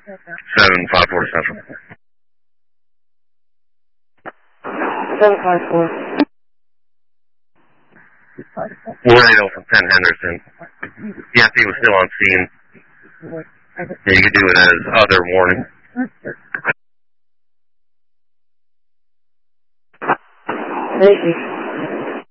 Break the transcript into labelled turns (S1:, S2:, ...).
S1: 754 Central.
S2: 754.
S1: Laredo from Penn Henderson. Yes, he was still on scene. Yeah, you could do it as other warning.
S2: Thank you.